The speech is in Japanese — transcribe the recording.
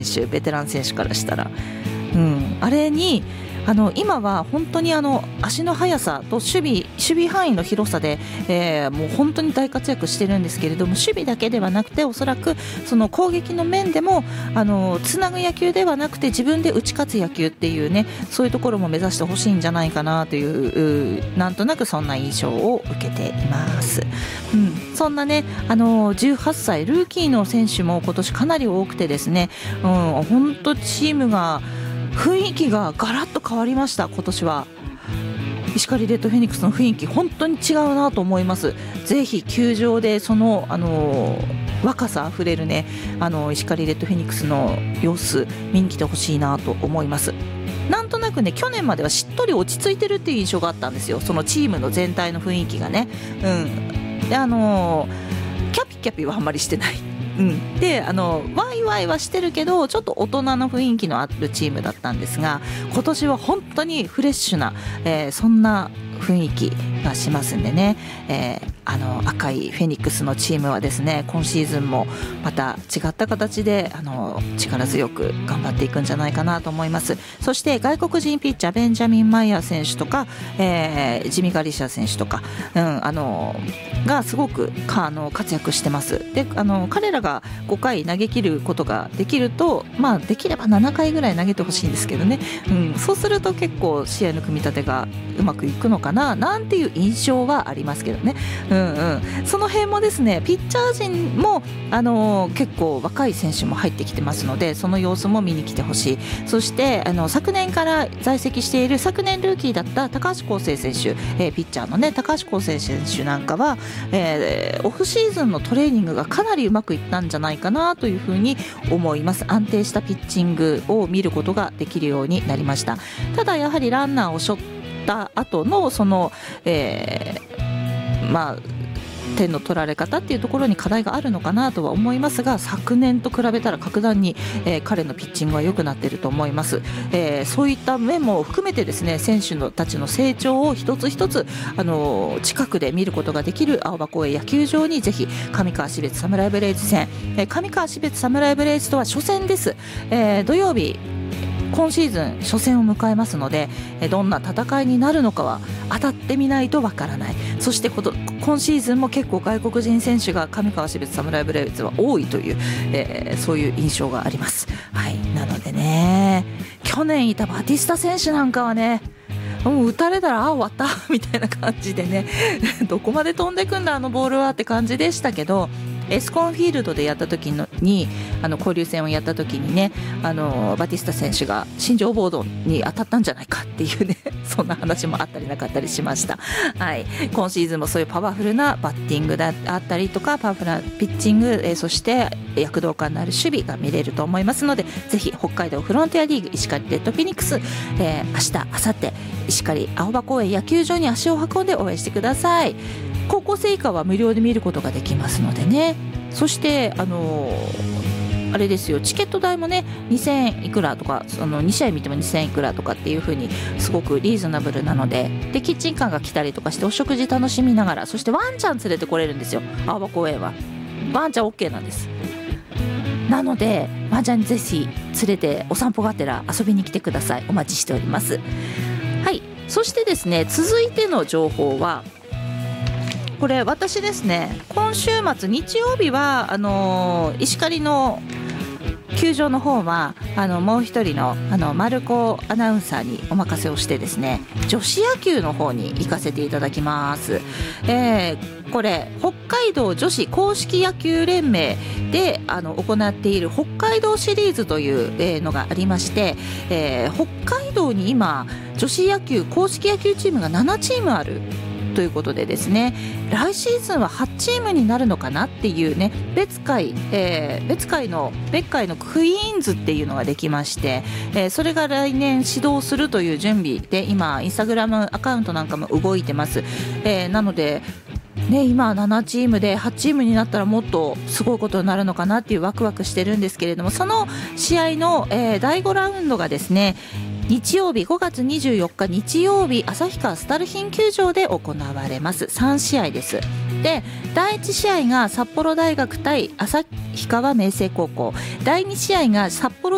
選手、ベテラン選手からしたら、あれに今は本当に足の速さと守備範囲の広さで、もう本当に大活躍してるんですけれども、守備だけではなくておそらくその攻撃の面でもつなぐ野球ではなくて自分で打ち勝つ野球っていうね、そういうところも目指してほしいんじゃないかなというなんとなくそんな印象を受けています。そんなね18歳ルーキーの選手も今年かなり多くてですね、本当チームが雰囲気がガラッと変わりました。今年は石狩レッドフェニックスの雰囲気本当に違うなと思います。ぜひ球場でその、若さあふれるね石狩レッドフェニックスの様子見に来てほしいなと思います。なんとなくね去年まではしっとり落ち着いてるっていう印象があったんですよ、そのチームの全体の雰囲気がね。でキャピキャピはあんまりしてない。でワイワイはしてるけどちょっと大人の雰囲気のあるチームだったんですが、今年は本当にフレッシュな、そんな雰囲気がしますんでね、赤いフェニックスのチームはですね今シーズンもまた違った形で力強く頑張っていくんじゃないかなと思います。そして外国人ピッチャーベンジャミン・マイヤー選手とか、ジミ・ガリシア選手とか、がすごく活躍してます。で彼らが5回投げ切ることができると、できれば7回ぐらい投げてほしいんですけどね、そうすると結構試合の組み立てがうまくいくのかななんていう印象はありますけどね。その辺もですねピッチャー陣も結構若い選手も入ってきてますので、その様子も見に来てほしい。そして昨年から在籍している昨年ルーキーだった高橋康生選手、ピッチャーのね高橋康生選手なんかは、オフシーズンのトレーニングがかなりうまくいったんじゃないかなというふうに思います。安定したピッチングを見ることができるようになりました。ただやはりランナーを背負った後のその、点の取られ方っていうところに課題があるのかなとは思いますが、昨年と比べたら格段に、彼のピッチングは良くなっていると思います。そういった面も含めてですね選手たちの成長を一つ一つ近くで見ることができる青葉公園野球場にぜひ上川標津サムライブレイズ戦、上川標津サムライブレイズとは初戦です。土曜日今シーズン初戦を迎えますので、どんな戦いになるのかは当たってみないとわからない。そして今シーズンも結構外国人選手が上川標津サムライブレイズは多いという、そういう印象があります。なのでね去年いたバティスタ選手なんかはねもう打たれたら終わったみたいな感じでねどこまで飛んでくんだボールはって感じでしたけど、エスコンフィールドでやった時に交流戦をやった時にねバティスタ選手が新庄ボードに当たったんじゃないかっていうねそんな話もあったりなかったりしました。今シーズンもそういうパワフルなバッティングだったりとかパワフルなピッチング、そして躍動感のある守備が見れると思いますので、ぜひ北海道フロンティアリーグ石狩レッドフェニックス、明日明後日石狩青葉公園野球場に足を運んで応援してください。高校生以下は無料で見ることができますのでね。そしてあれですよ、チケット代もね2000いくらとか2試合見ても2000いくらとかっていう風にすごくリーズナブルなので、キッチンカーが来たりとかしてお食事楽しみながら、そしてワンちゃん連れてこれるんですよ。青葉公園はワンちゃん OK なんです。なのでワンちゃんにぜひ連れてお散歩がてら遊びに来てください。お待ちしております。そしてですね続いての情報はこれ私ですね、今週末日曜日は石狩の球場の方はもう一人の丸子アナウンサーにお任せをしてですね女子野球の方に行かせていただきます。これ北海道女子公式野球連盟で行っている北海道シリーズというのがありまして、北海道に今女子野球公式野球チームが7チームあるということでですね、来シーズンは8チームになるのかなっていうね別会のクイーンズっていうのができまして、それが来年始動するという準備で今インスタグラムアカウントなんかも動いてます。なので今7チームで8チームになったらもっとすごいことになるのかなっていうワクワクしてるんですけれども、その試合の、第5ラウンドがですね日曜日5月24日日曜日旭川スタルヒン球場で行われます。3試合です。で第1試合が札幌大学対旭川明星高校、第2試合が札幌